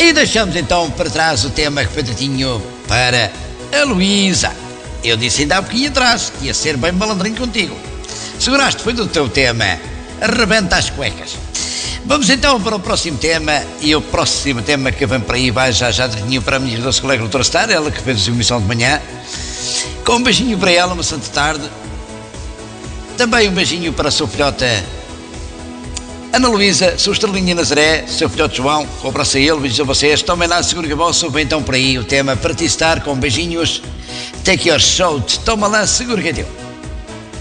E deixamos então para trás o tema que foi tratinho para a Luísa. Eu disse ainda há pouquinho atrás que ia ser bem malandrinho contigo. Seguraste, foi do teu tema. Arrebenta as cuecas. Vamos então para o próximo tema. E o próximo tema que vem para aí vai já tratinho para a minha doce colega doutora Star, ela que fez a emissão de manhã. Com um beijinho para ela, uma santa tarde. Também um beijinho para a sua filhota Ana Luísa, sua estrelinha Nazaré, seu filhote João, um abraço a ele, beijos a vocês. Tomem lá, seguro que a vossa, vem então por aí o tema para ti estar com beijinhos. Take your shot, toma lá, seguro que é teu.